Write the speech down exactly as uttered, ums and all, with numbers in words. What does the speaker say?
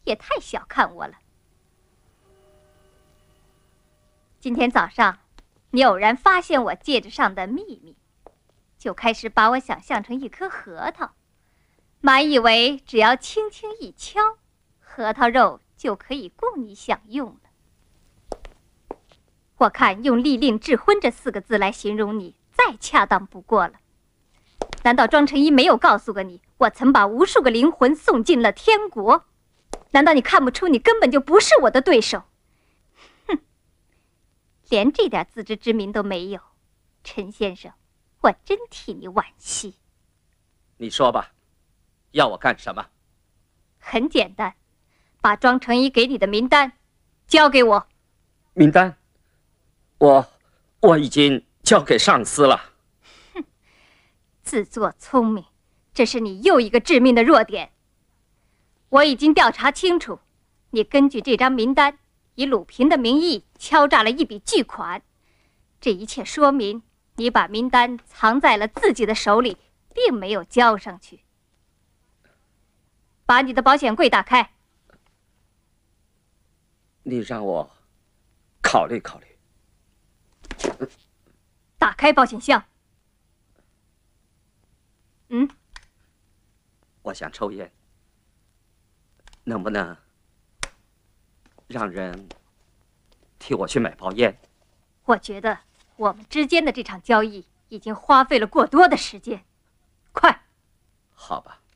也太小看我了。今天早上，你偶然发现我戒指上的秘密，就开始把我想象成一颗核桃，满以为只要轻轻一敲，核桃肉就可以供你享用了。我看用利令智昏这四个字来形容你，再恰当不过了。难道庄成一没有告诉过你，我曾把无数个灵魂送进了天国？难道你看不出你根本就不是我的对手？哼，连这点自知之明都没有，陈先生，我真替你惋惜。 你说吧，要我干什么？ 很简单，把庄成一给你的名单交给我。 名单？我我已经交给上司了。 哼，自作聪明，这是你又一个致命的弱点。我已经调查清楚，你根据这张名单，以鲁平的名义敲诈了一笔巨款。这一切说明你把名单藏在了自己的手里，并没有交上去。把你的保险柜打开。 你让我考虑考虑。 打开保险箱。嗯， 我想抽烟，能不能让人替我去买包烟？ 我觉得我们之间的这场交易已经花费了过多的时间。快。 好吧。